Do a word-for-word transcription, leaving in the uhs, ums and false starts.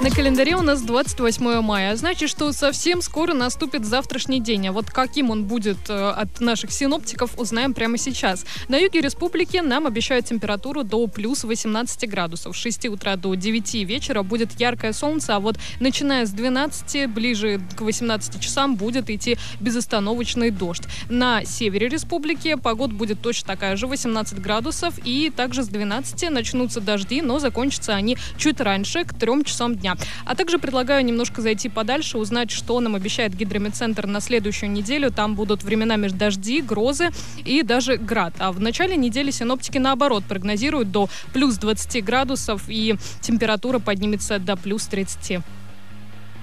На календаре у нас двадцать восьмое мая, а значит, что совсем скоро наступит завтрашний день. А вот каким он будет э, от наших синоптиков, узнаем прямо сейчас. На юге республики нам обещают температуру до плюс восемнадцати градусов. С шести утра до девяти вечера будет яркое солнце, а вот начиная с двенадцати, ближе к восемнадцати часам будет идти безостановочный дождь. На севере республики погода будет точно такая же, восемнадцать градусов, и также с двенадцати начнутся дожди, но закончатся они чуть раньше, к трем часам дня. А также предлагаю немножко зайти подальше, узнать, что нам обещает гидрометцентр на следующую неделю. Там будут временами дожди, грозы и даже град. А в начале недели синоптики, наоборот, прогнозируют до плюс двадцати градусов, и температура поднимется до плюс тридцати.